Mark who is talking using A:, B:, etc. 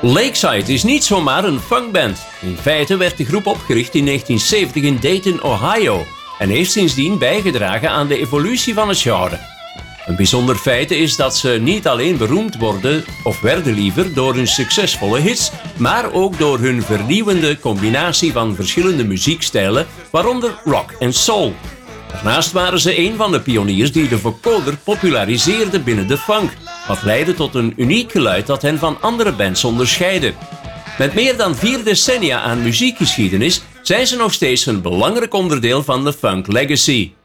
A: Lakeside is niet zomaar een funkband. In feite werd de groep opgericht in 1970 in Dayton, Ohio en heeft sindsdien bijgedragen aan de evolutie van het genre. Een bijzonder feit is dat ze niet alleen beroemd worden, of werden liever, door hun succesvolle hits, maar ook door hun vernieuwende combinatie van verschillende muziekstijlen, waaronder rock en soul. Daarnaast waren ze een van de pioniers die de vocoder populariseerde binnen de funk, wat leidde tot een uniek geluid dat hen van andere bands onderscheidde. Met meer dan 4 decennia aan muziekgeschiedenis zijn ze nog steeds een belangrijk onderdeel van de funk legacy.